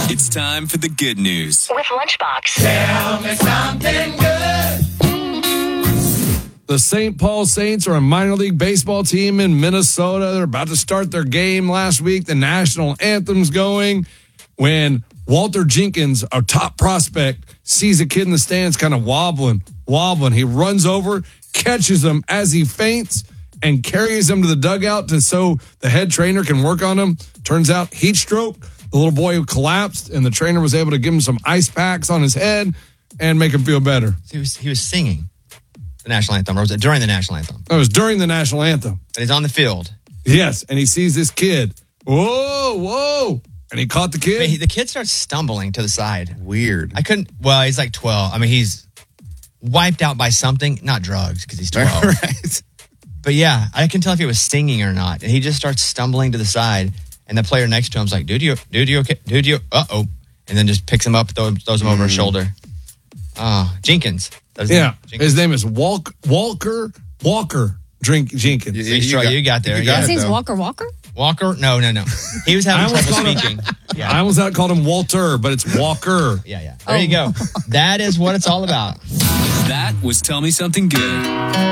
It's time for the good news with Lunchbox. Tell me something good. The St. Paul Saints are a minor league baseball team in Minnesota. They're about to start their game last week. The national anthem's going when Walter Jenkins, a top prospect, sees a kid in the stands kind of wobbling. He runs over, catches him as he faints, and carries him to the dugout so the head trainer can work on him. Turns out heat stroke. The little boy collapsed, and the trainer was able to give him some ice packs on his head and make him feel better. He was singing the national anthem, or was it during the national anthem? It was during the national anthem. But he's on the field. Yes, and he sees this kid. Whoa. And he caught the kid. The kid starts stumbling to the side. Weird. He's like 12. I mean, he's wiped out by something, not drugs, because he's 12. Right. But yeah, I can tell if he was singing or not. And he just starts stumbling to the side. And the player next to him's like, dude, you okay? Dude, uh-oh. And then just picks him up, throws him over his shoulder. Jenkins. Jenkins. His name is Walker Jenkins. You got there. His name's Walker? Walker? No. He was having trouble speaking. Yeah. I almost called him Walter, but it's Walker. Yeah. There you go. That is what it's all about. That was Tell Me Something Good.